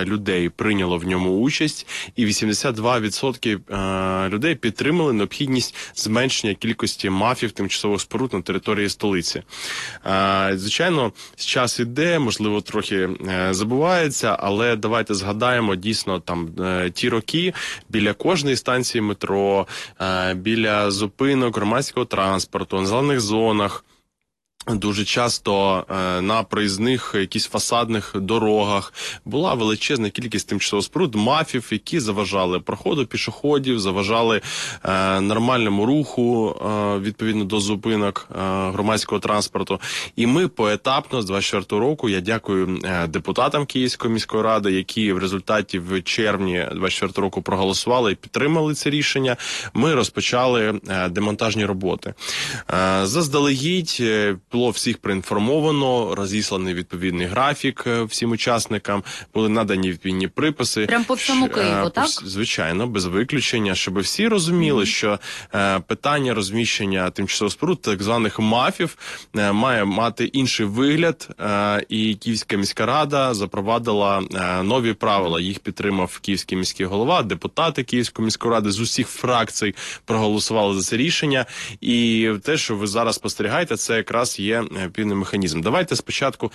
людей прийняло в ньому участь, і 82% людей підтримали необхідність зменшення кількості МАФів, тимчасових споруд на території столиці. Звичайно, час іде, можливо, трохи забувається, але давайте згадаємо дійсно там ті роки біля кожної станції метро, біля зупинок громадського транспорту, на зелених зонах. Дуже часто на проїзних якісь фасадних дорогах була величезна кількість тимчасових споруд, МАФів, які заважали проходу пішоходів, заважали нормальному руху відповідно до зупинок громадського транспорту. І ми поетапно з 24 року, я дякую депутатам Київської міської ради, які в результаті в червні 24 року проголосували і підтримали це рішення, ми розпочали демонтажні роботи. Заздалегідь було всіх проінформовано, розісланий відповідний графік всім учасникам, були надані відповідні приписи. Прям по всьому Києву, так? Звичайно, без виключення, щоб всі розуміли, що питання розміщення тимчасових споруд, так званих МАФів, має мати інший вигляд, і Київська міська рада запровадила нові правила. Їх підтримав Київський міський голова, депутати Київської міської ради з усіх фракцій проголосували за це рішення. І те, що ви зараз спостерігаєте, це якраз є певний механізм. Давайте спочатку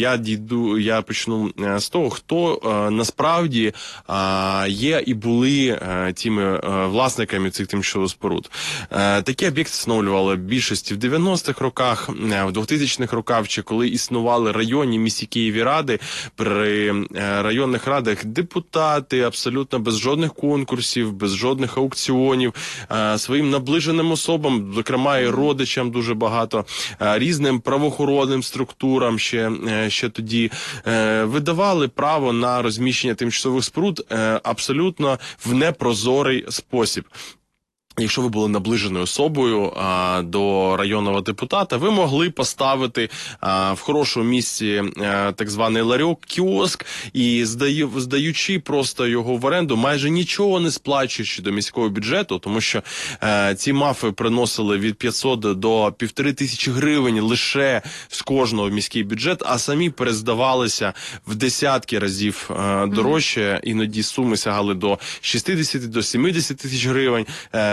я почну з того, хто насправді є і були тими власниками цих тимчасових споруд. Такі об'єкти встановлювали більшості в 90-х роках, в 2000-х роках, чи коли існували районні місті Києві ради, при районних радах депутати абсолютно без жодних конкурсів, без жодних аукціонів, своїм наближеним особам, зокрема і родичам дуже багато, різним правоохоронним структурам ще тоді видавали право на розміщення тимчасових споруд абсолютно в непрозорий спосіб. Якщо ви були наближеною особою до районного депутата, ви могли поставити в хорошому місці так званий ларьок, кіоск, і здаючи просто його в оренду, майже нічого не сплачуючи до міського бюджету, тому що ці МАФи приносили від 500 до 1500 гривень лише з кожного в міський бюджет, а самі перездавалися в десятки разів дорожче, іноді суми сягали до 60, до 70 тисяч гривень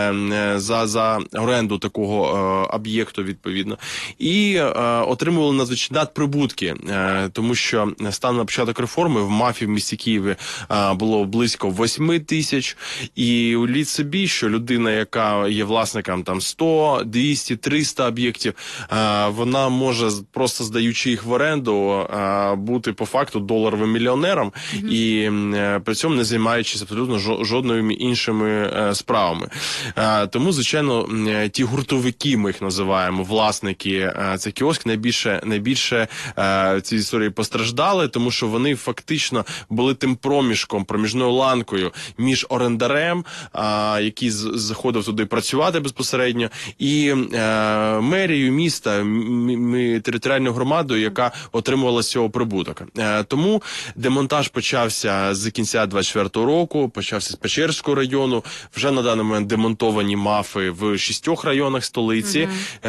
за оренду такого об'єкту, відповідно. І отримували надприбутки, тому що станом на початок реформи в МАФі в місті Києві було близько 8 тисяч. І уявіть собі, що людина, яка є власником там 100, 200, 300 об'єктів, вона може, просто здаючи їх в оренду, бути по факту доларовим мільйонером і при цьому не займаючись абсолютно жодними іншими справами. Тому, звичайно, ті гуртовики, ми їх називаємо, власники цих кіосків, найбільше в цій історії постраждали, тому що вони фактично були тим проміжною ланкою між орендарем, який заходив туди працювати безпосередньо, і мерією міста, територіальною громадою, яка отримувала з цього прибуток. Тому демонтаж почався з кінця 24 року, почався з Печерського району, вже на даний момент демонтовані МАФи в 6 районах столиці.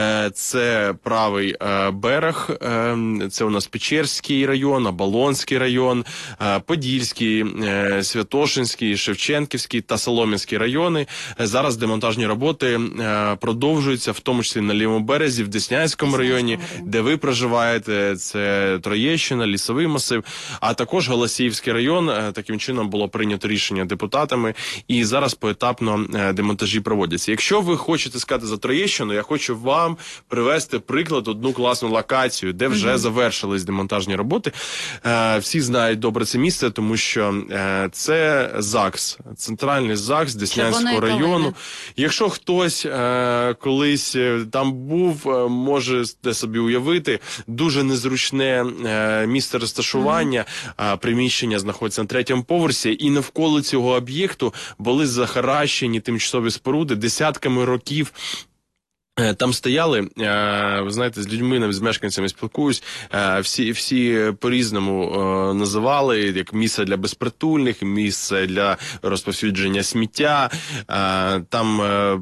Це правий берег, це у нас Печерський район, Оболонський район, Подільський, Святошинський, Шевченківський та Солом'янський райони. Зараз демонтажні роботи продовжуються, в тому числі на лівому березі, в Деснянському районі, де ви проживаєте, це Троєщина, Лісовий масив, а також Голосіївський район. Таким чином було прийнято рішення депутатами, і зараз поетапно демонтажі проводяться. Якщо ви хочете сказати за Троєщину, я хочу вам привести приклад, одну класну локацію, де вже завершились демонтажні роботи. Всі знають добре це місце, тому що це ЗАГС, центральний ЗАГС Деснянського району. Якщо хтось колись там був, може собі уявити, дуже незручне місце розташування, приміщення знаходиться на 3-му поверсі, і навколо цього об'єкту були захаращені тимчасові споруди десятками років. Там стояли, ви знаєте, з людьми, з мешканцями спілкуюсь, всі по-різному називали, як місце для безпритульних, місце для розповсюдження сміття. Там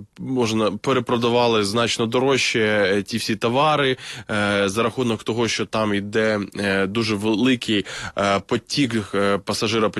перепродавали значно дорожче ті всі товари, за рахунок того, що там йде дуже великий потік, пасажиропотік